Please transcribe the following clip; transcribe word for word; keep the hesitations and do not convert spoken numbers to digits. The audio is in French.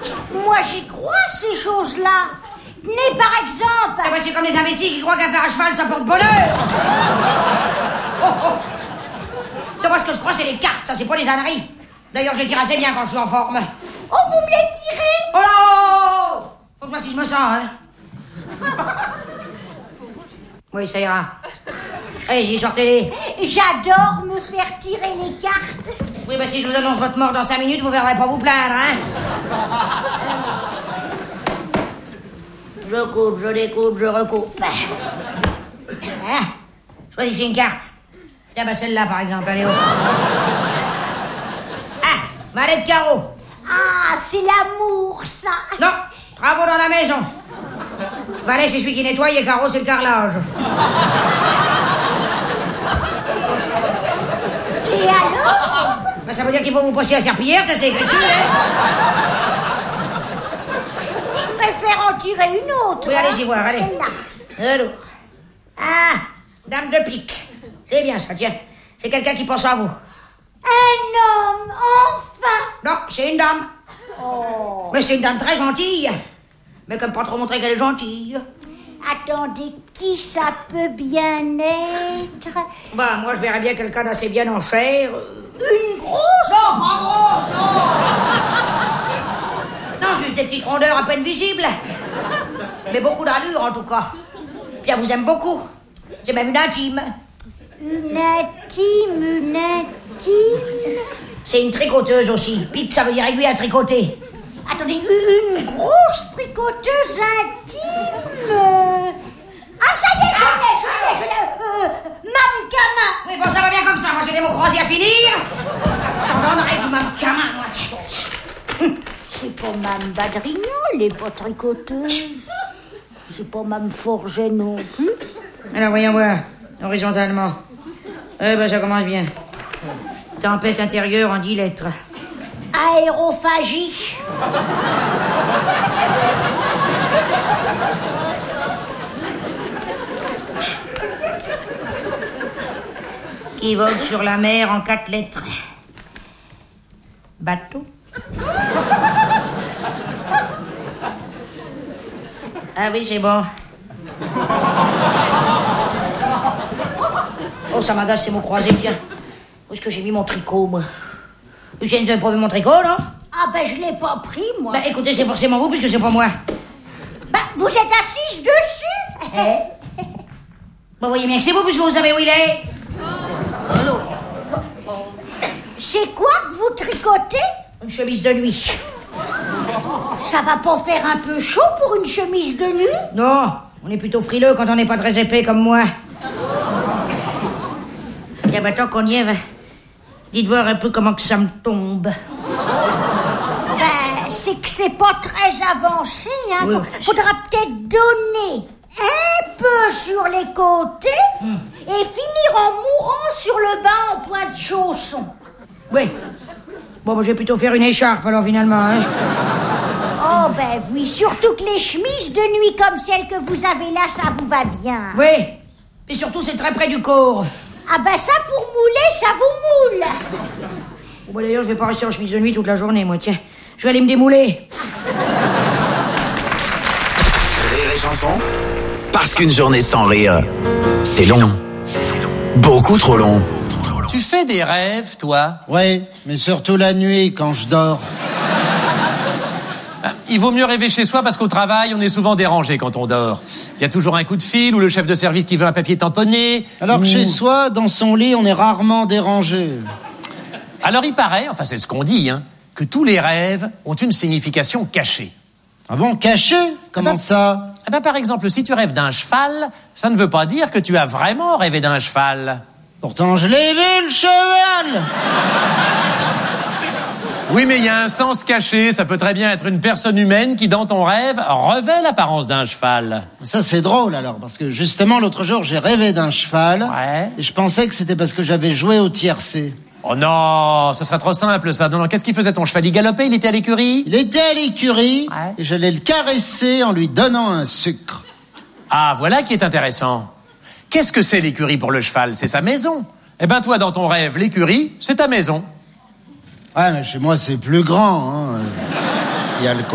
Moi, j'y crois, ces choses-là. Tenez, par exemple... Ah, moi, c'est comme les imbéciles qui croient qu'à faire à cheval, ça porte bonheur. Oh, oh. Donc, moi, ce que je crois, c'est les cartes, ça, c'est pas les âneries. D'ailleurs, je les tire assez bien quand je suis en forme. Oh, vous me les tirez? Oh là! Faut que je vois si je me sens, hein. Oui, ça ira. Allez-y, sortez-les. J'adore me faire tirer les cartes. Oui, bah si je vous annonce votre mort dans cinq minutes, vous ne viendrez pas vous plaindre, hein. Je coupe, je découpe, je recoupe. Hein? Choisissez une carte. Tiens, bah celle-là, par exemple, allez, haut. Ah, valet de carreau. Ah, c'est l'amour, ça. Non, travaux dans la maison. Valet, c'est celui qui nettoie, et carreau, c'est le carrelage. Et alors? Bah, ça veut dire qu'il faut vous passer à serpillière, t'as ces écritures, hein? Je préfère en tirer une autre. Oui, allez-y voir, allez. Celle-là. Alors. Ah, dame de pique. C'est bien ça, tiens. C'est quelqu'un qui pense à vous. Un homme, enfin. Non, c'est une dame. Oh. Mais c'est une dame très gentille. Mais comme pas trop montrer qu'elle est gentille. Attendez, qui ça peut bien être? Bah, moi, je verrais bien quelqu'un d'assez bien en chair. Une grosse? Non, pas grosse, non. Non, juste des petites rondeurs à peine visibles. Mais beaucoup d'allure, en tout cas. Puis elle vous aime beaucoup. C'est même une intime. Une intime, une intime. C'est une tricoteuse aussi. Pipe, ça veut dire aiguille à tricoter. Attendez, une grosse tricoteuse intime. Ah, ça y est, je l'ai, je l'ai, je l'ai. Euh, Mme Camin. Oui, bon, ça va bien comme ça. Moi, j'ai des mots croisés à finir. T'en donnerais du Mme Camin, moi. C'est pas Mme Badrignon, elle est pas tricoteuse. C'est pas Mme Forget non plus. Alors, voyons voir. Horizontalement. Eh ben, ça commence bien. Tempête intérieure en dix lettres. Aérophagie. Qui vogue sur la mer en quatre lettres. Bateau. Ah oui, c'est bon. Oh, ça m'agace ces mots croisés, tiens. Où est-ce que j'ai mis mon tricot, moi? Lucien, vous avez pas vu mon tricot, non? Ah ben, je l'ai pas pris, moi. Bah, écoutez, c'est forcément vous, puisque c'est pas moi. Bah, vous êtes assise dessus. Eh? Vous voyez bien que c'est vous, puisque vous savez où il est. Allô? C'est quoi que vous tricotez? Une chemise de nuit. Ça va pas faire un peu chaud pour une chemise de nuit? Non, on est plutôt frileux quand on n'est pas très épais comme moi. Tiens, bah, tant qu'on y est, va. Dites voir un peu comment que ça me tombe. Ben, c'est que c'est pas très avancé, hein. Oui. Faudra peut-être donner un peu sur les côtés hum. et finir en mourant sur le bas en point de chausson. Oui. Bon, bah, je vais plutôt faire une écharpe, alors, finalement, hein. Oh, ben oui, surtout que les chemises de nuit comme celle que vous avez là, ça vous va bien. Oui. Et surtout, c'est très près du corps. Ah ben ça, pour mouler, ça vous moule. Bon, bah, d'ailleurs, je vais pas rester en chemise de nuit toute la journée, moi, tiens. Je vais aller me démouler. Rire et chanson. Parce qu'une journée sans rire, c'est long. Beaucoup trop long. Tu fais des rêves, toi? Oui, mais surtout la nuit, quand je dors. Il vaut mieux rêver chez soi parce qu'au travail, on est souvent dérangé quand on dort. Il y a toujours un coup de fil ou le chef de service qui veut un papier tamponné. Alors ou... que chez soi, dans son lit, on est rarement dérangé. Alors il paraît, enfin c'est ce qu'on dit, hein, que tous les rêves ont une signification cachée. Ah bon, caché? Comment ah ben, ça? ah ben, par exemple, si tu rêves d'un cheval, ça ne veut pas dire que tu as vraiment rêvé d'un cheval. Pourtant, je l'ai vu, le cheval! Oui, mais il y a un sens caché. Ça peut très bien être une personne humaine qui, dans ton rêve, revêt l'apparence d'un cheval. Ça, c'est drôle, alors, parce que justement, l'autre jour, j'ai rêvé d'un cheval. Ouais. Et je pensais que c'était parce que j'avais joué au tiercé. Oh non, ce serait trop simple, ça. Non, non, qu'est-ce qu'il faisait, ton cheval? Il galopait, il était à l'écurie? Il était à l'écurie, ouais. Et j'allais le caresser en lui donnant un sucre. Ah, voilà qui est intéressant. Qu'est-ce que c'est l'écurie pour le cheval? C'est sa maison. Eh ben, toi, dans ton rêve, l'écurie, c'est ta maison. Ouais, mais chez moi, c'est plus grand, hein. Il y a le